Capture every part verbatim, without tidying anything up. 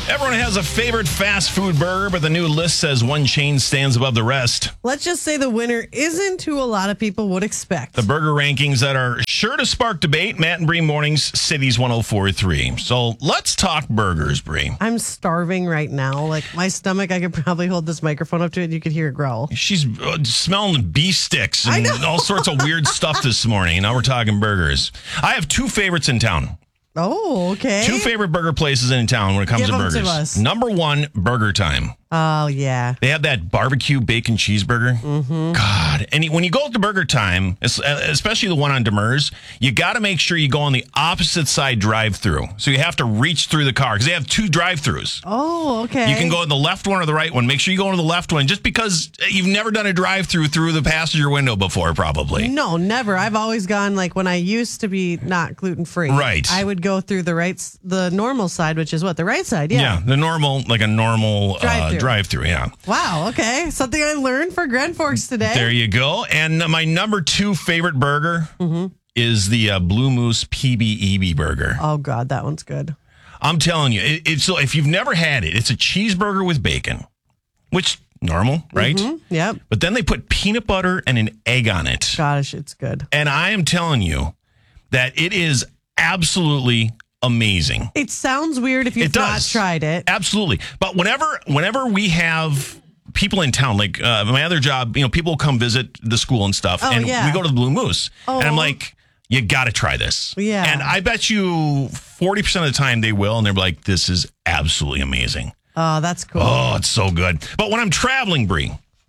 Everyone has a favorite fast food burger, but the new list says one chain stands above the rest. Let's just say the winner isn't who a lot of people would expect. The burger rankings that are sure to spark debate. Matt and Bree Mornings, Cities one oh four point three. So let's talk burgers, Bree. I'm starving right now. Like my stomach, I could probably hold this microphone up to it and you could hear it growl. She's uh, smelling beef sticks and all sorts of weird stuff this morning. Now we're talking burgers. I have two favorites in town. Oh, okay. Two favorite burger places in town when it comes Give to them burgers. to us. Number one, Burger Time. Oh, yeah. They have that barbecue bacon cheeseburger. Mm-hmm. God. And when you go to Burger Time, especially the one on Demers, you got to make sure you go on the opposite side drive-through. So you have to reach through the car because they have two drive-throughs. Oh, okay. You can go to the left one or the right one. Make sure you go to the left one just because you've never done a drive-through through the passenger window before, probably. No, never. I've always gone, like, when I used to be not gluten-free. Right. I would go through the right, the normal side, which is what? The right side, yeah. Yeah, the normal, like a normal drive-through, uh, drive-through yeah. Wow, okay. Something I learned for Grand Forks today. There you go. And my number two favorite burger mm-hmm. is the uh, Blue Moose P B E B burger. Oh, God, that one's good. I'm telling you, it, it's so if you've never had it, it's a cheeseburger with bacon, which normal, right? Mm-hmm. Yep. But then they put peanut butter and an egg on it. Gosh, it's good. And I am telling you that it is absolutely amazing. It sounds weird if you've not tried it. Absolutely. But whenever whenever we have people in town, like uh, my other job, you know, people come visit the school and stuff, oh, and yeah. we go to the Blue Moose. Oh. And I'm like, you got to try this. Yeah. And I bet you forty percent of the time they will, and they're like, this is absolutely amazing. Oh, that's cool. Oh, it's so good. But when I'm traveling, Bree,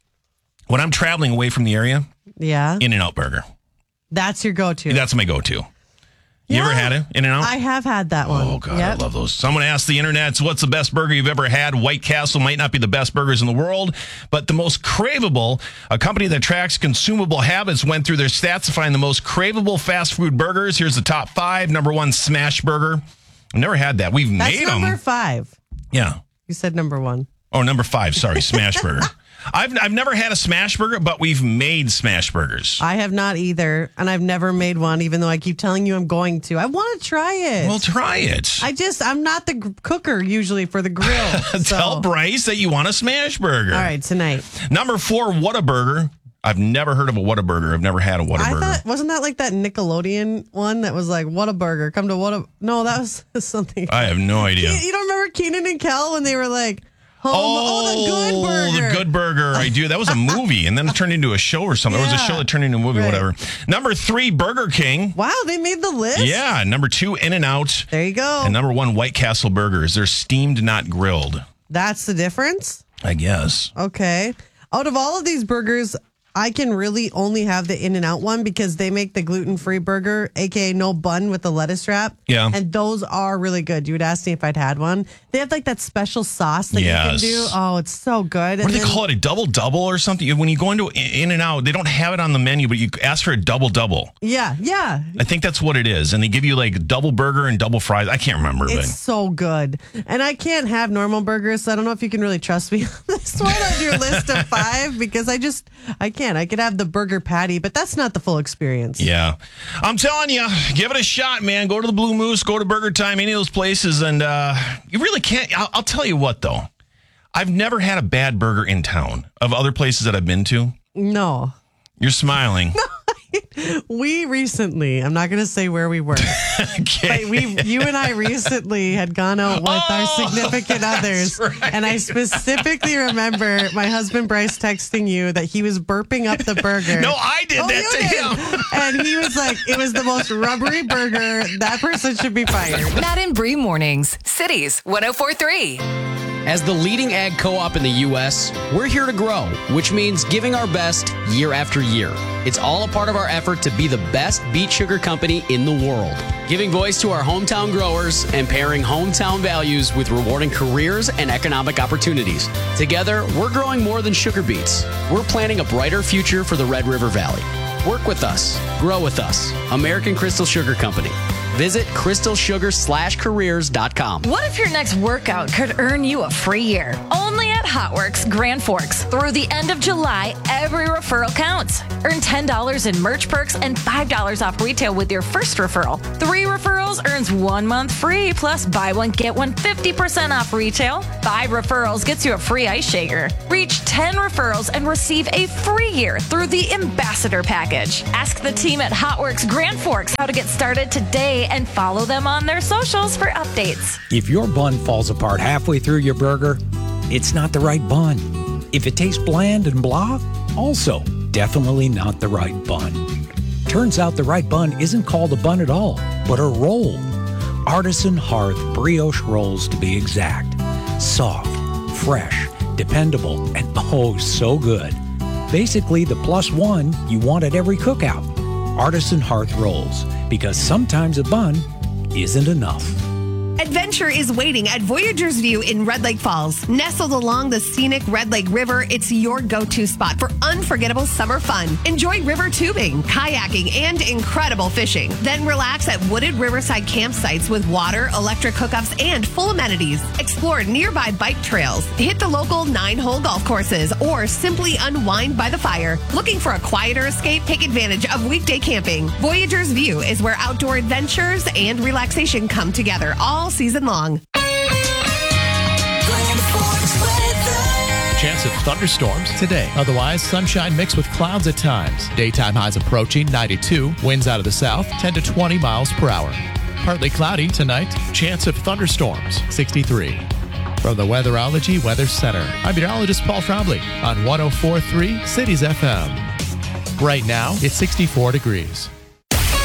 when I'm traveling away from the area, yeah, In-N-Out Burger. That's your go-to. That's my go-to. You yeah, ever had it? In-N-Out? I have had that one. Oh, God, yep. I love those. Someone asked the internet, what's the best burger you've ever had? White Castle might not be the best burgers in the world, but the most craveable, a company that tracks consumable habits, went through their stats to find the most craveable fast food burgers. Here's the top five. Number one, Smash Burger. I've never had that. We've That's made them. number five. Yeah. You said number one. Oh, number five. Sorry, Smash Burger. I've I've never had a Smash Burger, but we've made Smash Burgers. I have not either, and I've never made one, even though I keep telling you I'm going to. I want to try it. Well, try it. I just, I'm not the g- cooker usually for the grill. Tell so. Bryce that you want a Smash Burger. All right, tonight. Number four, Whataburger. I've never heard of a Whataburger. I've never had a Whataburger. I thought, wasn't that like that Nickelodeon one that was like, Whataburger, come to What? No, that was something. I have no idea. You don't remember Keenan and Kel when they were like, Home, oh, oh, the Good Burger. The Good Burger. I do. That was a movie, and then it turned into a show or something. Yeah. It was a show that turned into a movie, right. Whatever. Number three, Burger King. Wow, they made the list? Yeah. Number two, In-N-Out. There you go. And number one, White Castle Burgers. They're steamed, not grilled. That's the difference? I guess. Okay. Out of all of these burgers, I can really only have the In-N-Out one because they make the gluten-free burger, a k a no bun with the lettuce wrap. Yeah. And those are really good. You would ask me if I'd had one. They have like that special sauce that yes. you can do. Oh, it's so good. What and do they then, call it? A double-double or something? When you go into In-N-Out, they don't have it on the menu, but you ask for a double-double. Yeah, yeah. I think that's what it is. And they give you like double burger and double fries. I can't remember. It's but. so good. And I can't have normal burgers, so I don't know if you can really trust me on this one on your list of five because I just, I can't. I could have the burger patty, but that's not the full experience. Yeah. I'm telling you, give it a shot, man. Go to the Blue Moose, go to Burger Time, any of those places, and uh, you really can't. I'll, I'll tell you what, though. I've never had a bad burger in town of other places that I've been to. No. You're smiling. We recently, I'm not going to say where we were, okay. but we, you and I recently had gone out with oh, our significant others. Right. And I specifically remember my husband Bryce texting you that he was burping up the burger. No, I did oh, that to did. him. And he was like, it was the most rubbery burger. That person should be fired. Matt and Bree Mornings, Cities one oh four point three. As the leading ag co-op in the U S, we're here to grow, which means giving our best year after year. It's all a part of our effort to be the best beet sugar company in the world, giving voice to our hometown growers and pairing hometown values with rewarding careers and economic opportunities. Together, we're growing more than sugar beets. We're planning a brighter future for the Red River Valley. Work with us. Grow with us. American Crystal Sugar Company. Visit crystal sugar slash careers dot com. What if your next workout could earn you a free year? Only at Hotworks Grand Forks. Through the end of July, every referral counts. Earn ten dollars in merch perks and five dollars off retail with your first referral. Three referrals earns one month free, plus buy one, get one fifty percent off retail. Five referrals gets you a free ice shaker. Reach ten referrals and receive a free year through the Ambassador Package. Ask the team at Hotworks Grand Forks how to get started today and follow them on their socials for updates. If your bun falls apart halfway through your burger, it's not the right bun. If it tastes bland and blah, also definitely not the right bun. Turns out the right bun isn't called a bun at all, but a roll. Artisan Hearth brioche rolls to be exact. Soft, fresh, dependable, and oh so good. Basically the plus one you want at every cookout. Artisan Hearth rolls, because sometimes a bun isn't enough. Adventure is waiting at Voyager's View in Red Lake Falls. Nestled along the scenic Red Lake River, it's your go-to spot for unforgettable summer fun. Enjoy river tubing, kayaking, and incredible fishing. Then relax at wooded riverside campsites with water, electric hookups, and full amenities. Explore nearby bike trails, hit the local nine-hole golf courses, or simply unwind by the fire. Looking for a quieter escape? Take advantage of weekday camping. Voyager's View is where outdoor adventures and relaxation come together all season long. Chance of thunderstorms today. Otherwise, sunshine mixed with clouds at times. Daytime highs approaching ninety-two. Winds out of the south, ten to twenty miles per hour. Partly cloudy tonight. Chance of thunderstorms, sixty-three. From the Weatherology Weather Center, I'm meteorologist Paul Trombley on one oh four point three Cities F M. Right now, it's sixty-four degrees.